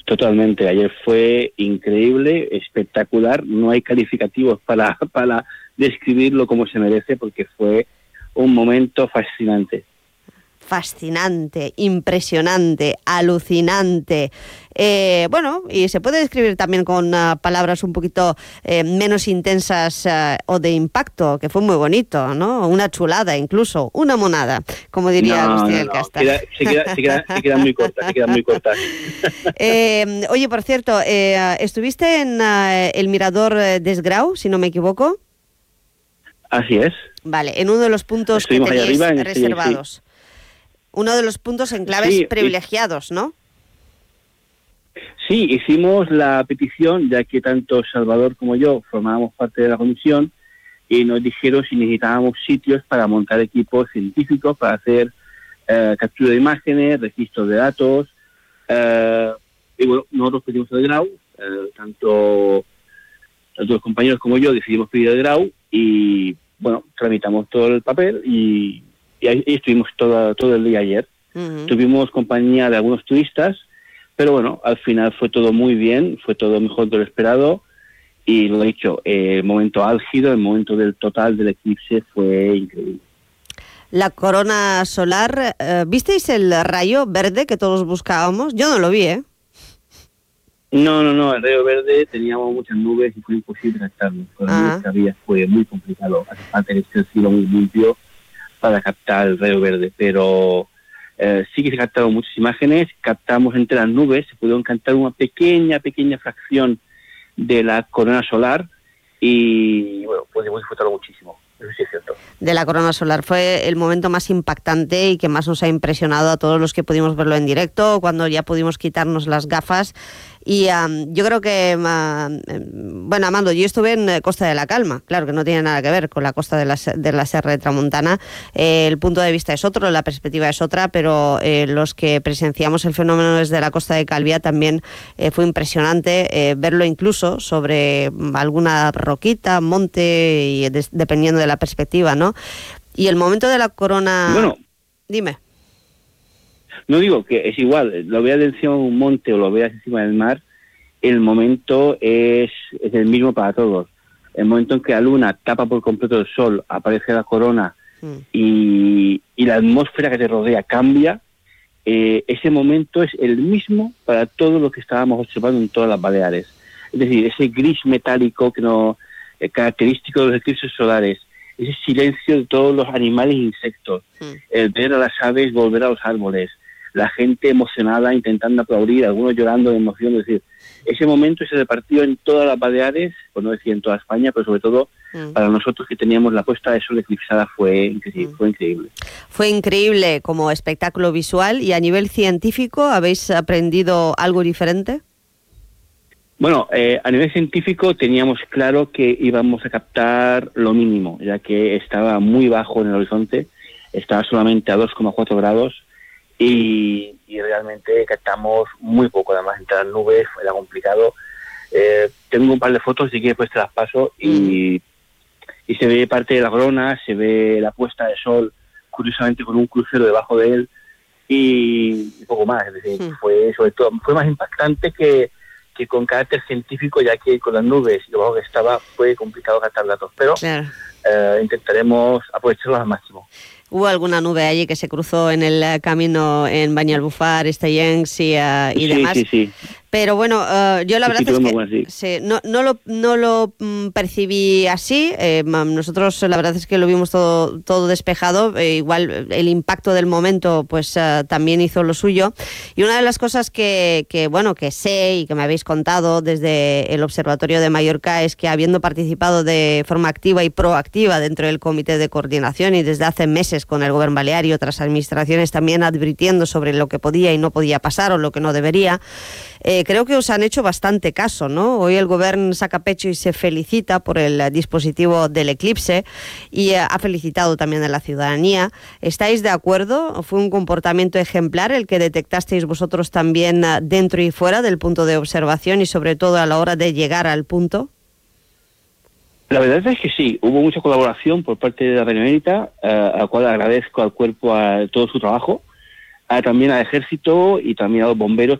Totalmente, ayer fue increíble, espectacular, no hay calificativos para describirlo como se merece, porque fue un momento fascinante. Fascinante, impresionante, alucinante. Bueno, y se puede describir también con palabras un poquito menos intensas o de impacto, que fue muy bonito, ¿no? Una chulada, incluso, una monada, como diría Agustín del Casta. Se queda muy corta, se queda muy corta. Oye, por cierto, ¿estuviste en el Mirador d'Esgrau, si no me equivoco? Así es. Vale, en uno de los puntos Estuvimos que tenéis arriba, reservados. Sí. Uno de los puntos en claves privilegiados, ¿no? Sí, hicimos la petición, ya que tanto Salvador como yo formábamos parte de la comisión, y nos dijeron si necesitábamos sitios para montar equipos científicos, para hacer captura de imágenes, registro de datos. Y bueno, nosotros pedimos el grau, tanto los compañeros como yo decidimos pedir el grau, y bueno, tramitamos todo el papel y ahí estuvimos todo el día ayer. Uh-huh. Tuvimos compañía de algunos turistas, pero bueno, al final fue todo muy bien, fue todo mejor de lo esperado, y lo he dicho, el momento álgido, el momento del total del eclipse fue increíble. La corona solar, ¿visteis el rayo verde que todos buscábamos? Yo no lo vi, ¿eh? No, el rayo verde, teníamos muchas nubes y fue imposible captarlo. Con las nubes que había fue muy complicado, hace falta tener el cielo muy limpio para captar el rayo verde, pero sí que se captaron muchas imágenes, captamos entre las nubes, se pudieron captar una pequeña fracción de la corona solar y bueno, pudimos disfrutarlo muchísimo, eso sí es cierto. De la corona solar fue el momento más impactante y que más nos ha impresionado a todos los que pudimos verlo en directo, cuando ya pudimos quitarnos las gafas. Y yo creo que, bueno, Amando, yo estuve en Costa de la Calma, claro que no tiene nada que ver con la costa de la Serra de Tramuntana, el punto de vista es otro, la perspectiva es otra, pero los que presenciamos el fenómeno desde la costa de Calviá también fue impresionante verlo incluso sobre alguna roquita, monte, y dependiendo de la perspectiva, ¿no? Y el momento de la corona... Bueno, dime. No digo que es igual, lo veas encima de un monte o lo veas encima del mar, el momento es el mismo para todos. El momento en que la luna tapa por completo el sol, aparece la corona y la atmósfera que te rodea cambia, ese momento es el mismo para todo lo que estábamos observando en todas las Baleares. Es decir, ese gris metálico que no característico de los eclipses solares, ese silencio de todos los animales e insectos, el ver a las aves volver a los árboles, la gente emocionada intentando aplaudir, algunos llorando de emoción, es decir, ese momento se repartió en todas las Baleares, por no decir en toda España, pero sobre todo para nosotros que teníamos la puesta de sol eclipsada fue increíble. Fue increíble como espectáculo visual. ¿Y a nivel científico habéis aprendido algo diferente? Bueno, a nivel científico teníamos claro que íbamos a captar lo mínimo, ya que estaba muy bajo en el horizonte, estaba solamente a 2,4 grados, y realmente captamos muy poco, además entre las nubes era complicado. Tengo un par de fotos, si quieres pues te las paso, y se ve parte de la corona, se ve la puesta de sol, curiosamente con un crucero debajo de él, y poco más, es decir, fue más impactante que con carácter científico, ya que con las nubes y lo bajo que estaba fue complicado captar datos, pero claro, intentaremos aprovecharlos al máximo. ¿Hubo alguna nube allí que se cruzó en el camino en Banyalbufar, Estellencs y demás? Sí. Pero bueno, yo la verdad es que no lo percibí así. Nosotros la verdad es que lo vimos todo despejado. Igual el impacto del momento pues también hizo lo suyo. Y una de las cosas que sé y que me habéis contado desde el Observatorio de Mallorca es que, habiendo participado de forma activa y proactiva dentro del Comité de Coordinación y desde hace meses con el Gobierno Balear y otras administraciones también advirtiendo sobre lo que podía y no podía pasar o lo que no debería, creo que os han hecho bastante caso, ¿no? Hoy el Gobierno saca pecho y se felicita por el dispositivo del eclipse y ha felicitado también a la ciudadanía. ¿Estáis de acuerdo? ¿Fue un comportamiento ejemplar el que detectasteis vosotros también dentro y fuera del punto de observación y sobre todo a la hora de llegar al punto? La verdad es que sí, hubo mucha colaboración por parte de la Benemérita, a la cual agradezco al cuerpo a todo su trabajo, también al Ejército y también a los bomberos,